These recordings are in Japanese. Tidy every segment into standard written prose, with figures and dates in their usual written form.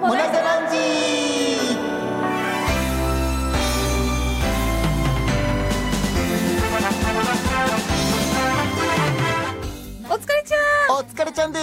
モナイザラウンジ。 お疲れちゃん。 お疲れちゃんです。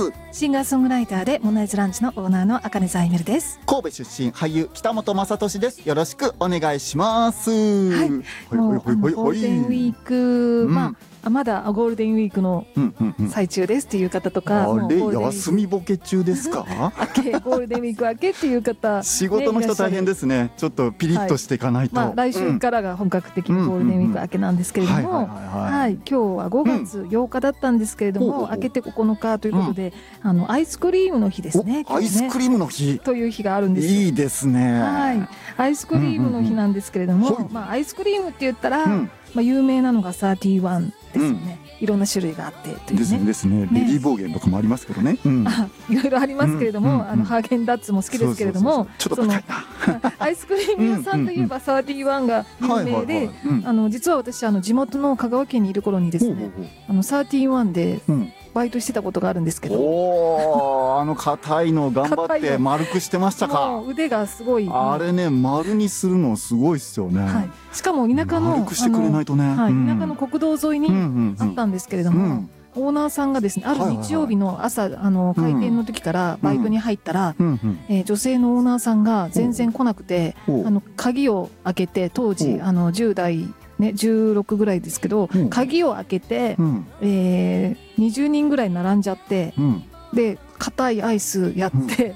シンガーソングライターでモナイズランチのオーナーの茜ザイメルです。 神戸出身俳優北本雅俊です。よろしくお願いします。 はい。もうゴールデンウィーク、まだゴールデンウィークの最中ですっていう方とか、 あれ休みボケ中ですか？ 明けゴールデンウィーク明けっていう方、 仕事の人大変ですね。ちょっとピリッとしていかないと。 来週からが本格的にゴールデンウィーク明けなんですけれども、はい、今日は5月8日だったんですけれども、明けて9日ということで、アイスクリームの日ですね。 アイスクリームの日という日があるんですよ。 いいですね。 はい、アイスクリームの日なんですけれども、アイスクリームって言ったら、有名なのが31ですよね。いろんな種類があってというね。 ですね。レディーボーゲンとかもありますけどね。 いろいろありますけれども、ハーゲンダッツも好きですけれども、 ちょっと高いな。 アイスクリーム屋さんといえば31が有名で、実は私地元の香川県にいる頃にですね、31でバイトしてたことがあるんですけど、 硬いの頑張って丸くしてましたか？ 腕がすごい。 あれね、丸にするのすごいっすよね。 しかも田舎の丸くしてくれないとね。 田舎の国道沿いにあったんですけれども、オーナーさんがですね、ある日曜日の朝開店の時からバイトに入ったら、女性のオーナーさんが全然来なくて、鍵を開けて、当時10代ね、16ぐらいですけど、鍵を開けて、20人ぐらい並んじゃって、で硬いアイスやって、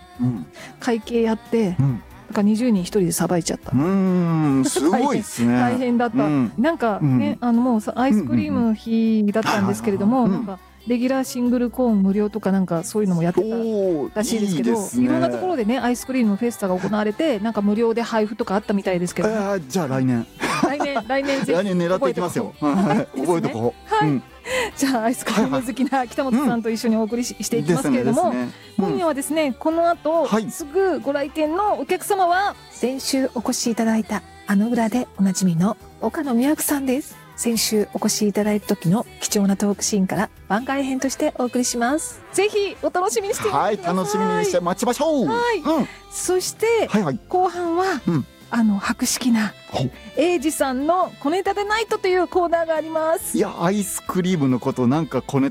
会計やって、だから20人1人でさばいちゃった。 すごいですね。 大変だった。なんかね、もうアイスクリームの日だったんですけれども、なんかレギュラーシングルコーン無料とかなんかそういうのもやってたらしいですけど、いろんなところでねアイスクリームのフェスタが行われて、なんか無料で配布とかあったみたいですけど。 じゃあ来年狙っていきますよ。覚えとこう。はい。 じゃあアイスクリーム好きな北本さんと一緒にお送りしていきますけれども、今夜はですね、この後すぐご来店のお客様は先週お越しいただいた裏でおなじみの岡野美和子さんです。先週お越しいただいた時の貴重なトークシーンから番外編としてお送りします。ぜひお楽しみにしてください。 はい、楽しみにして待ちましょう。 そして後半は博識な英二さんの小ネタでナイトというコーナーがあります。 いや、アイスクリームのことなんか小ネタ